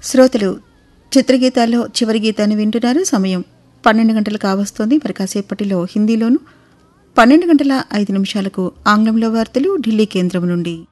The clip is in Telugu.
శ్రోతలు చిత్రగీతాల్లో చివరి గీతాన్ని వింటున్నారు. సమయం 12 గంటలు కావస్తోంది. మరి కాసేపటిలో హిందీలోను 12 గంటల 5 నిమిషాలకు ఆంగ్లంలో వార్తలు ఢిల్లీ కేంద్రం నుండి.